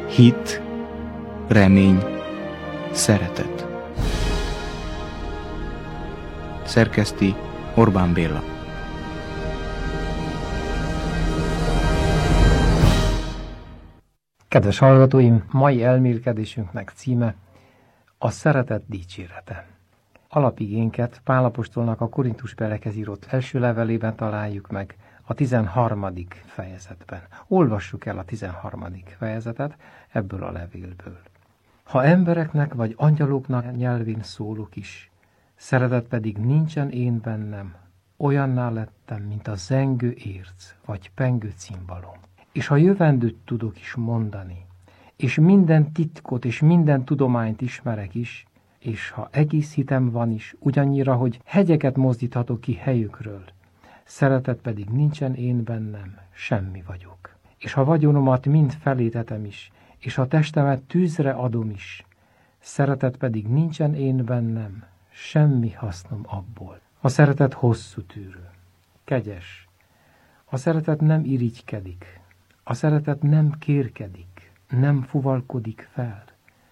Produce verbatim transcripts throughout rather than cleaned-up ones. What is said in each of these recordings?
hit, remény, szeretet. Szerkeszti Orbán Béla. Kedves hallgatóim, mai elmélkedésünknek címe a szeretet dicsérete. Alapigénket Pál apostolnak a Korintus belekhez írott első levelében találjuk meg, a tizenharmadik fejezetben. Olvassuk el a tizenharmadik fejezetet ebből a levélből. Ha embereknek vagy angyaloknak nyelvén szólok is, szeretet pedig nincsen én bennem, olyanná lettem, mint a zengő érc vagy pengő cimbalom. És ha jövendőt tudok is mondani, és minden titkot és minden tudományt ismerek is, és ha egész hitem van is, ugyannyira, hogy hegyeket mozdíthatok ki helyükről, szeretet pedig nincsen én bennem, semmi vagyok. És ha vagyonomat mind felétetem is, és a testemet tűzre adom is, szeretet pedig nincsen én bennem, semmi hasznom abból. A szeretet hosszú tűrő, kegyes. A szeretet nem irigykedik. A szeretet nem kérkedik, nem fuvalkodik fel.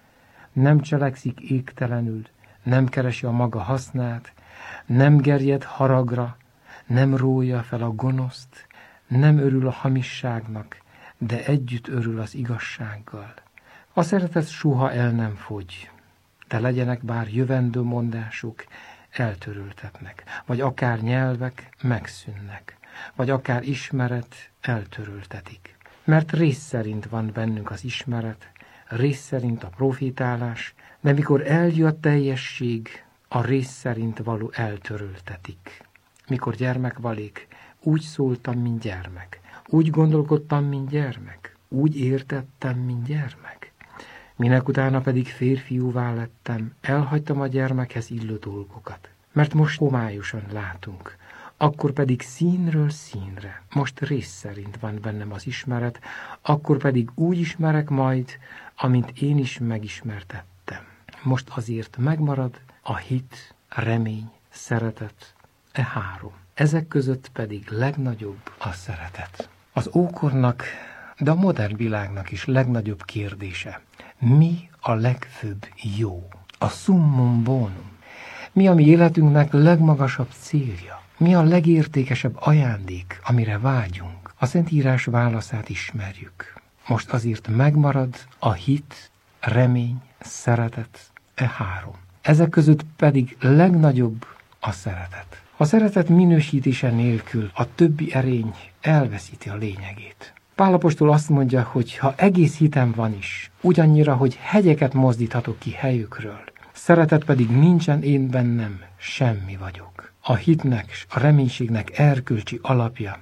Nem cselekszik égtelenül, nem keresi a maga hasznát, nem gerjed haragra, nem rója fel a gonoszt, nem örül a hamisságnak, de együtt örül az igazsággal. A szeretet soha el nem fogy, de legyenek bár jövendő mondások, eltöröltetnek, vagy akár nyelvek megszűnnek, vagy akár ismeret eltöröltetik. Mert rész szerint van bennünk az ismeret, rész szerint a profétálás, de mikor eljön a teljesség, a rész szerint való eltöröltetik. Mikor gyermek valék, úgy szóltam, mint gyermek, úgy gondolkodtam, mint gyermek, úgy értettem, mint gyermek. Minek utána pedig férfiúvá lettem, elhagytam a gyermekhez illő dolgokat. Mert most homályosan látunk, akkor pedig színről színre, most rész szerint van bennem az ismeret, akkor pedig úgy ismerek majd, amint én is megismertettem. Most azért megmarad a hit, remény, szeretet, e három. Ezek között pedig legnagyobb a szeretet. Az ókornak, de a modern világnak is legnagyobb kérdése. Mi a legfőbb jó? A summum bonum. Mi a mi életünknek legmagasabb célja? Mi a legértékesebb ajándék, amire vágyunk? A Szentírás válaszát ismerjük. Most azért megmarad a hit, remény, szeretet, e három. Ezek között pedig legnagyobb a szeretet. A szeretet minősítése nélkül a többi erény elveszíti a lényegét. Pál apostol azt mondja, hogy ha egész hitem van is, ugyannyira, hogy hegyeket mozdíthatok ki helyükről, szeretet pedig nincsen én bennem, semmi vagyok. A hitnek, a reménységnek erkölcsi alapja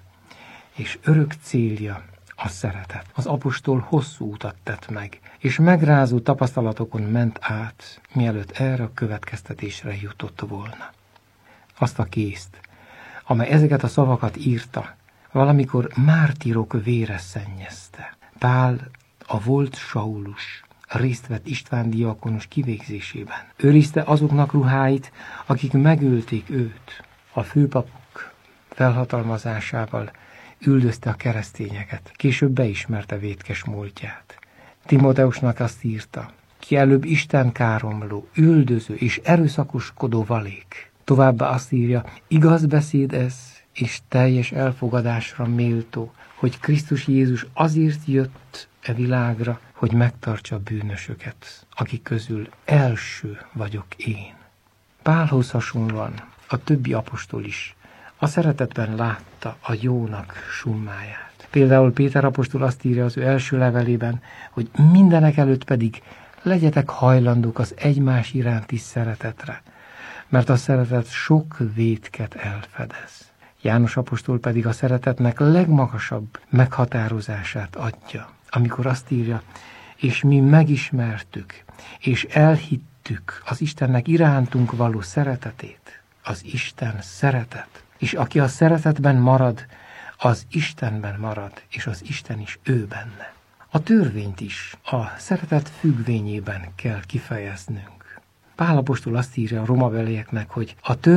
és örök célja a szeretet. Az apostol hosszú utat tett meg, és megrázó tapasztalatokon ment át, mielőtt erre a következtetésre jutott volna. Azt a készt, amely ezeket a szavakat írta, valamikor mártírok vére szennyezte. Pál, a volt Saulus, részt vett István diakonus kivégzésében. Őrizte azoknak ruháit, akik megölték őt. A főpapok felhatalmazásával üldözte a keresztényeket. Később beismerte vétkes múltját. Timóteusnak azt írta, ki előbb Isten káromló, üldöző és erőszakoskodó valék. Továbbá azt írja, igaz beszéd ez, és teljes elfogadásra méltó, hogy Krisztus Jézus azért jött e világra, hogy megtartsa a bűnösöket, akik közül első vagyok én. Pálhoz hasonlóan a többi apostol is a szeretetben látta a jónak summáját. Például Péter apostol azt írja az ő első levelében, hogy mindenek előtt pedig legyetek hajlandók az egymás iránti szeretetre, mert a szeretet sok vétket elfedez. János apostol pedig a szeretetnek legmagasabb meghatározását adja, amikor azt írja, és mi megismertük, és elhittük az Istennek irántunk való szeretetét, az Isten szeretet. És aki a szeretetben marad, az Istenben marad, és az Isten is ő benne. A törvényt is a szeretet függvényében kell kifejeznünk. Pál apostol azt írja a romabelieknek, hogy a